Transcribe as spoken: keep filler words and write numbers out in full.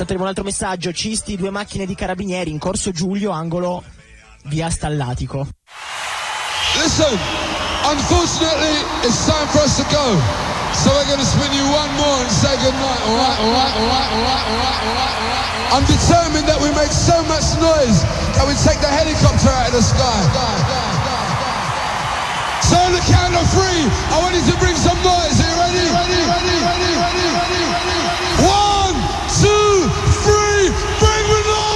Intanto arriva un altro messaggio: Cisti, due macchine di carabinieri in corso Giulio, angolo via Stallatico. Listen, unfortunately it's time for us to go, so we're going to spin you one more and say goodnight. Alright, alright, alright, alright, alright, alright, alright. I'm determined that we make so much noise that we take the helicopter out of the sky. So on the count of three, I want you to bring some noise.